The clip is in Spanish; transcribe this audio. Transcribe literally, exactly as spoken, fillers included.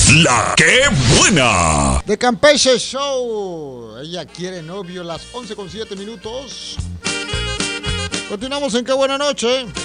La que buena. De Campeche Show. Ella quiere novio, las once con siete minutos. Continuamos en Qué Buena Noche.